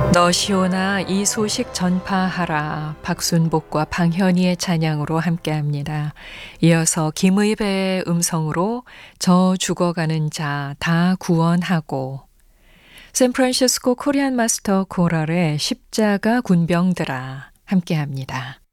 너시오나 이 소식 전파하라. 박순복과 방현이의 찬양으로 함께합니다. 이어서 김의배의 음성으로 저 죽어가는 자 다 구원하고, 샌프란시스코 코리안 마스터 코럴의 십자가 군병들아 함께합니다.